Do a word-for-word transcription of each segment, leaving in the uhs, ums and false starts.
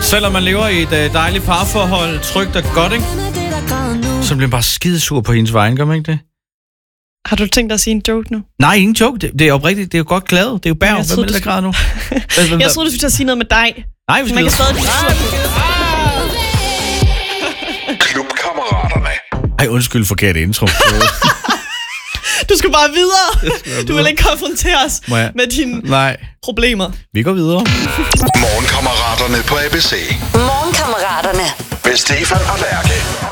Selvom man lever i et øh, dejligt parforhold, trygt og godt, ikke? Så bliver man bare skidesur på hendes vejen, gør man ikke det? Har du tænkt dig at sige en joke nu? Nej, ingen joke. Det, det er oprigtigt. Det er jo godt glad. Det er jo bær. Hvem er det, der græder nu? Jeg troede, du skulle sige noget med dig. Nej, vi skal... Man kan stadig blive sur. Klubkammeraterne. Ej, undskyld, forkert intro. Du skal bare videre. Du vil ikke konfrontere os med dine Nej. problemer. Vi går videre. Morgenkammeraterne på A B C. Morgenkammeraterne. Med Stefan og Lærke.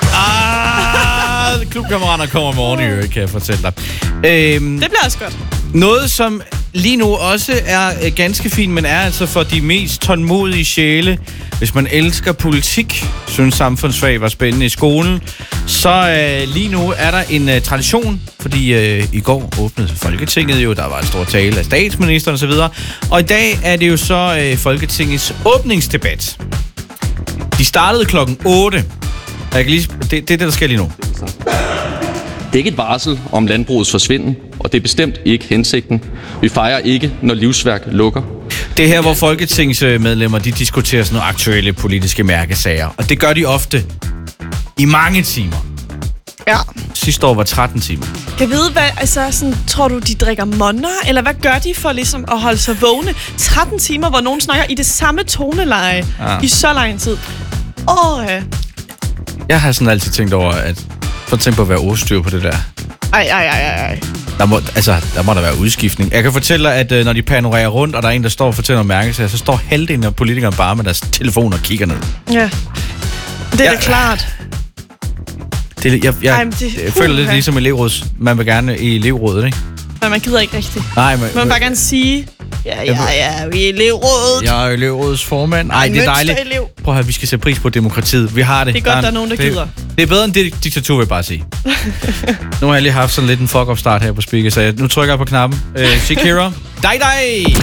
Ah, klubkammerater kommer i morgen i øvrigt, kan jeg fortælle dig. Øhm, det bliver også godt. Noget, som lige nu også er øh, ganske fint, men er altså for de mest tålmodige sjæle. Hvis man elsker politik, synes samfundsfag var spændende i skolen, så øh, lige nu er der en øh, tradition, fordi øh, i går åbnede Folketinget jo, der var en stor tale af statsministeren osv., og, og i dag er det jo så øh, Folketingets åbningsdebat. De startede klokken otte. Jeg kan lige, det, det er det, der sker lige nu. Det er ikke et varsel om landbrugets forsvinden, og det er bestemt ikke hensigten. Vi fejrer ikke, når livsværk lukker. Det er her, hvor folketingsmedlemmer de diskuterer sådan nogle aktuelle politiske mærkesager, og det gør de ofte i mange timer. Ja. Sidste år var tretten timer. Kan vide, hvad, altså sådan, tror du, de drikker monner? Eller hvad gør de for ligesom at holde sig vågne? tretten timer, hvor nogen snakker i det samme toneleje ja. i så lang tid. Åh, ja. Jeg har sådan altid tænkt over, at for tænke på at være ordstyr på det der. Ej, ej, ej, ej. Der må, altså, der må der være udskiftning. Jeg kan fortælle dig, at når de panorerer rundt, og der er en, der står og fortæller om mærkesager, så står halvdelen af politikerne bare med deres telefon og kigger ned. Ja, det er ja. da klart. Det, jeg jeg, Ej, det, jeg føler lidt ligesom elevråds. Man vil gerne i elevrådet, ikke? Men man gider ikke rigtigt. Nej, men... Man vil bare gerne sige, ja, ja, ja, vi er elevrådet. Jeg er elevrådets formand. Nej, det er dejligt. Prøv at høre, vi skal sætte pris på demokratiet. Vi har det. Det er godt, der er nogen, der det, gider. Det er bedre end det diktatur, vil jeg bare sige. Nu har jeg lige haft sådan lidt en fuck-up start her på speaker, så jeg, nu trykker jeg på knappen. Uh, Shakira. Dej, dej!